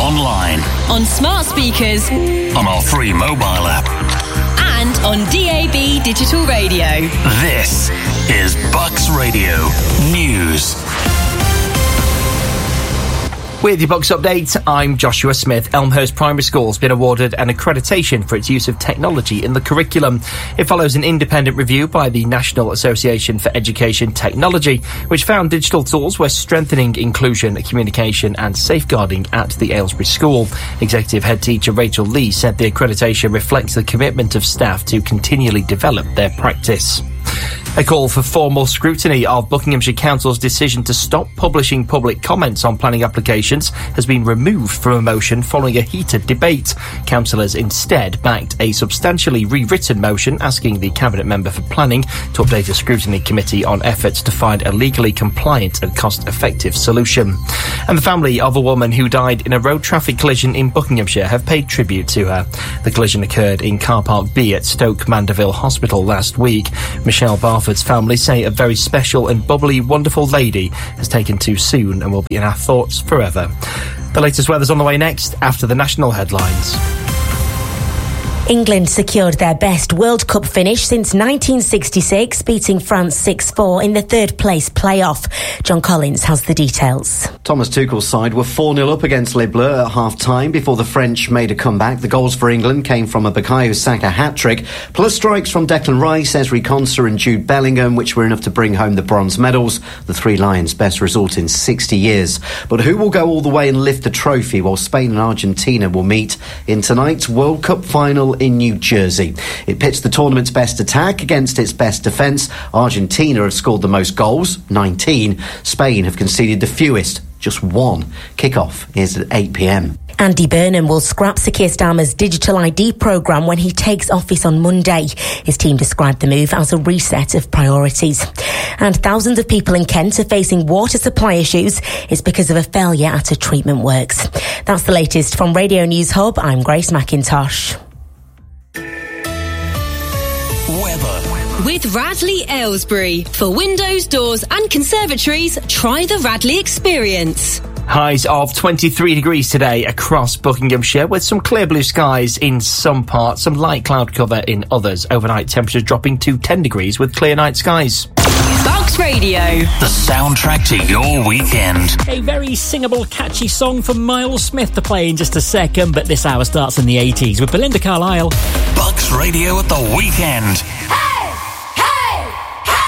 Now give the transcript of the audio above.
online, on smart speakers, on our free mobile app, and on DAB digital radio. This is Bucks Radio News. With your Bucks update, I'm Joshua Smith. Elmhurst Primary School's been awarded an accreditation for its use of technology in the curriculum. It follows an independent review by the National Association for Education Technology, which found digital tools were strengthening inclusion, communication and safeguarding at the Aylesbury School. Executive Head Teacher Rachel Lee said the accreditation reflects the commitment of staff to continually develop their practice. A call for formal scrutiny of Buckinghamshire Council's decision to stop publishing public comments on planning applications has been removed from a motion following a heated debate. Councillors instead backed a substantially rewritten motion asking the Cabinet Member for Planning to update a scrutiny committee on efforts to find a legally compliant and cost-effective solution. And the family of a woman who died in a road traffic collision in Buckinghamshire have paid tribute to her. The collision occurred in Car Park B at Stoke Mandeville Hospital last week. Michelle Barford's family say a very special and bubbly, wonderful lady has taken too soon and will be in our thoughts forever. The latest weather's on the way next after the national headlines. England secured their best World Cup finish since 1966, beating France 6-4 in the third place playoff. John Collins has the details. Thomas Tuchel's side were 4-0 up against Les Bleus at half-time before the French made a comeback. The goals for England came from a Bukayo Saka hat-trick, plus strikes from Declan Rice, Ezri Konsa and Jude Bellingham, which were enough to bring home the bronze medals. The Three Lions' best result in 60 years. But who will go all the way and lift the trophy while Spain and Argentina will meet in tonight's World Cup final in New Jersey? It pits the tournament's best attack against its best defence. Argentina have scored the most goals, 19. Spain have conceded the fewest, just 1. Kick-off is at 8 p.m. Andy Burnham will scrap Sir Keir Starmer's digital ID programme when he takes office on Monday. His team described the move as a reset of priorities. And thousands of people in Kent are facing water supply issues. It's because of a failure at a treatment works. That's the latest from Radio News Hub. I'm Grace McIntosh. With Radley Aylesbury. For windows, doors and conservatories, try the Radley experience. Highs of 23 degrees today across Buckinghamshire, with some clear blue skies in some parts, some light cloud cover in others. Overnight temperatures dropping to 10 degrees with clear night skies. Bucks Radio. The soundtrack to your weekend. A very singable, catchy song from Miles Smith to play in just a second, but this hour starts in the 80s with Belinda Carlisle. Bucks Radio at the weekend. Hey!